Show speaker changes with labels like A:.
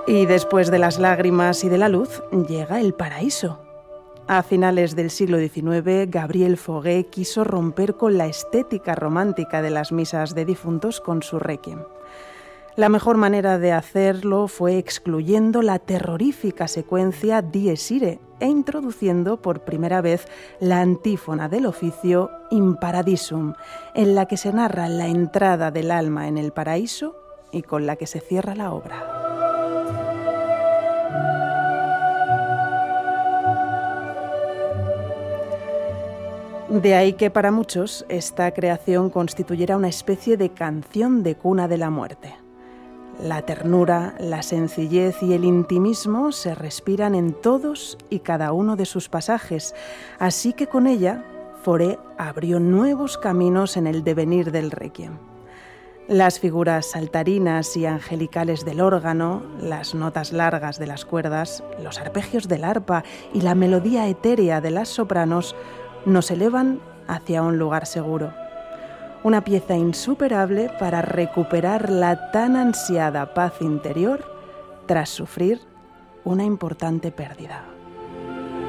A: Y después de las lágrimas y de la luz, llega el paraíso. A finales del siglo XIX, Gabriel Fauré quiso romper con la estética romántica de las misas de difuntos con su Requiem. La mejor manera de hacerlo fue excluyendo la terrorífica secuencia Dies Irae e introduciendo por primera vez la antífona del oficio In Paradisum, en la que se narra la entrada del alma en el paraíso y con la que se cierra la obra. De ahí que para muchos esta creación constituyera una especie de canción de cuna de la muerte. La ternura, la sencillez y el intimismo se respiran en todos y cada uno de sus pasajes, así que con ella Fauré abrió nuevos caminos en el devenir del Requiem. Las figuras saltarinas y angelicales del órgano, las notas largas de las cuerdas, los arpegios del arpa y la melodía etérea de las sopranos nos elevan hacia un lugar seguro. Una pieza insuperable para recuperar la tan ansiada paz interior tras sufrir una importante pérdida.